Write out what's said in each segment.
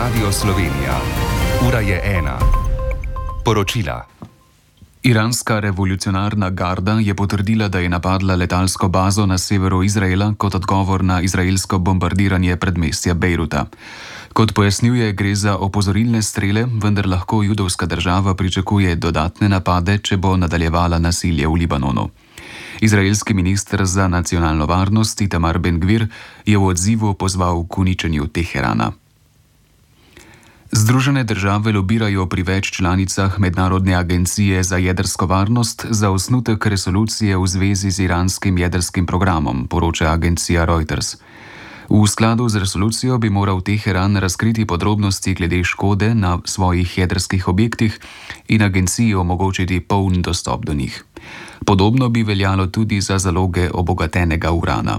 Radio Slovenija. Ura je 1. Poročila. Iranska revolucionarna garda je potrdila, da je napadla letalsko bazo na severu Izraela kot odgovor na izraelsko bombardiranje predmestja Bejruta. Kot pojasnjuje, gre za opozorilne strele, vendar lahko judovska država pričakuje dodatne napade, če bo nadaljevala nasilje v Libanonu. Izraelski minister za nacionalno varnost Itamar Ben-Gvir je v odzivu pozval k uničenju Teherana. Združene države lobirajo pri več članicah Mednarodne agencije za jedrsko varnost za osnutek resolucije v zvezi z iranskim jedrskim programom, poroča agencija Reuters. V skladu z resolucijo bi moral Teheran razkriti podrobnosti glede škode na svojih jedrskih objektih in agenciji omogočiti poln dostop do njih. Podobno bi veljalo tudi za zaloge obogatenega urana.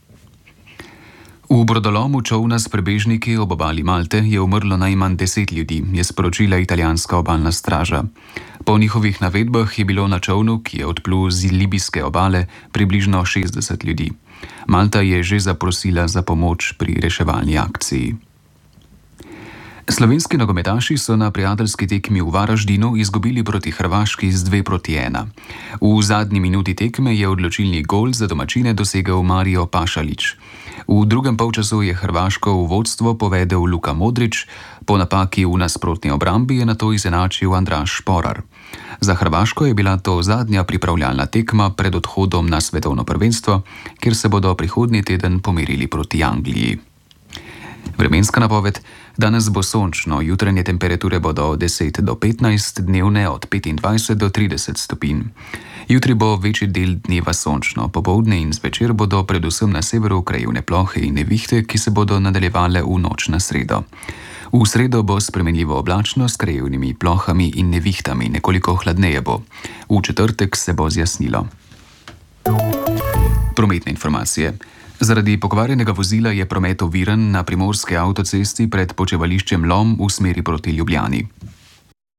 V brodolomu čolna s prebežniki ob obali Malte je umrlo najmanj 10 ljudi, je sporočila italijanska obalna straža. Po njihovih navedbah je bilo na čolnu, ki je odplul z libijske obale, približno 60 ljudi. Malta je že zaprosila za pomoč pri reševalni akciji. Slovenski nogometaši so na prijateljski tekmi v Varaždinu izgubili proti Hrvaški z 2:1. V zadnji minuti tekme je odločilni gol za domačine dosegel Mario Pašalić. V drugem polčasu je Hrvaško v vodstvo povedel Luka Modrić, po napaki v nasprotni obrambi je nato izenačil Andraž Šporar. Za Hrvaško je bila to zadnja pripravljalna tekma pred odhodom na svetovno prvenstvo, kjer se bodo prihodnji teden pomerili proti Angliji. Vremenska napoved: danes bo sončno, jutranje temperature bodo od 10 do 15, dnevne od 25 do 30 stopinj. Jutri bo večji del dneva sončno, popoldne in zvečer bodo predvsem na severu krajevne plohe in nevihte, ki se bodo nadaljevale v noč na sredo. V sredo bo spremenljivo oblačno s krajevnimi plohami in nevihtami, nekoliko hladneje bo. V četrtek se bo zjasnilo. Prometne informacije. Zaradi pokvarjenega vozila je promet oviran na primorski avtocesti pred počivališčem Lom v smeri proti Ljubljani.